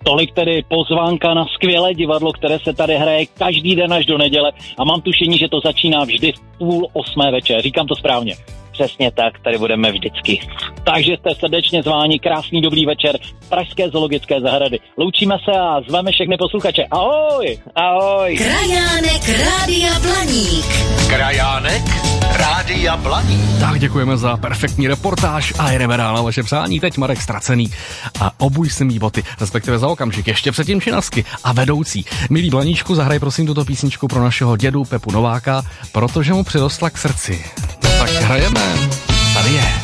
Tolik tedy pozvánka na skvělé divadlo, které se tady hraje každý den až do neděle a mám tušení, že to začíná vždy v 7:30 večer. Říkám to správně? Přesně tak, tady budeme vždycky. Takže jste srdečně zváni, krásný dobrý večer, Pražské zoologické zahrady. Loučíme se a zveme všechny posluchače. Ahoj! Ahoj! Krajánek Rádia Blaník. Krajánek Rádia Blaník. Tak děkujeme za perfektní reportáž a jdeme dál na vaše přání. Teď Marek Ztracený a Obuj si mý boty, respektive za okamžik, ještě předtím Činasky a vedoucí. Milý Blaníčku, zahraj prosím tuto písničku pro našeho dědu Pepu Nováka, protože mu přirostla k srdci. Tak hrajeme. Tady je.